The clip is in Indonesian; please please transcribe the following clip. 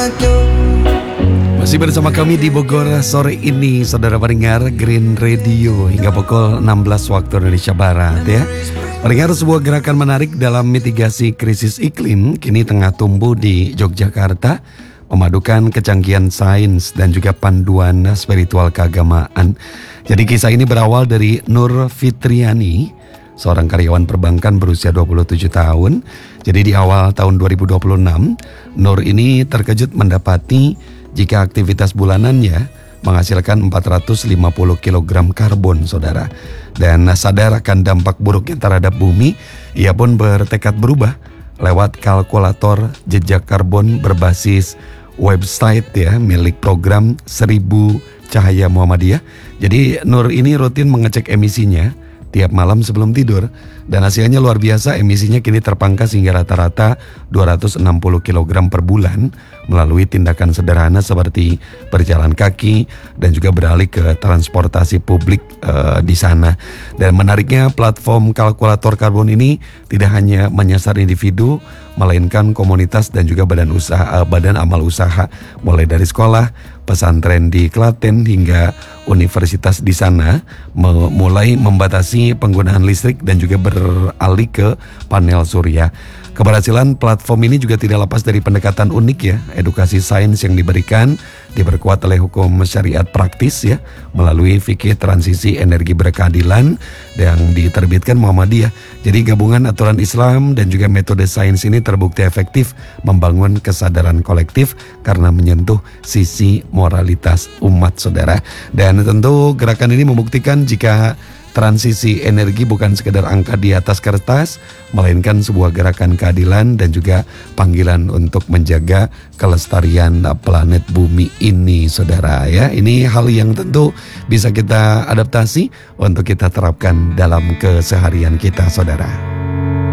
Masih bersama kami di Bogor sore ini, saudara pendengar Green Radio hingga pukul 16 waktu Indonesia Barat ya. Pendengar, sebuah gerakan menarik dalam mitigasi krisis iklim kini tengah tumbuh di Yogyakarta, memadukan kecanggihan sains dan juga panduan spiritual keagamaan. Jadi kisah ini berawal dari Nur Fitriani, seorang karyawan perbankan berusia 27 tahun. Jadi di awal tahun 2026, Nur ini terkejut mendapati jika aktivitas bulanannya menghasilkan 450 kg karbon, saudara. Dan sadar akan dampak buruknya terhadap bumi, ia pun bertekad berubah lewat kalkulator jejak karbon berbasis website ya, milik program 1000 Cahaya Muhammadiyah. Jadi Nur ini rutin mengecek emisinya tiap malam sebelum tidur, dan hasilnya luar biasa. Emisinya kini terpangkas hingga rata-rata 260 kg per bulan melalui tindakan sederhana seperti berjalan kaki dan juga beralih ke transportasi publik di sana. Dan menariknya, platform kalkulator karbon ini tidak hanya menyasar individu, melainkan komunitas dan juga badan amal usaha, mulai dari sekolah, pesantren di Klaten hingga universitas di sana, mulai membatasi penggunaan listrik dan juga beralih ke panel surya. Keberhasilan platform ini juga tidak lepas dari pendekatan unik ya, edukasi sains yang diberikan, diperkuat oleh hukum syariat praktis ya, melalui fikih transisi energi berkeadilan yang diterbitkan Muhammadiyah. Jadi gabungan aturan Islam dan juga metode sains ini terbukti efektif membangun kesadaran kolektif karena menyentuh sisi moralitas umat, saudara. Dan tentu gerakan ini membuktikan jika transisi energi bukan sekedar angka di atas kertas, melainkan sebuah gerakan keadilan dan juga panggilan untuk menjaga kelestarian planet bumi ini, saudara ya. Ini hal yang tentu bisa kita adaptasi untuk kita terapkan dalam keseharian kita, saudara.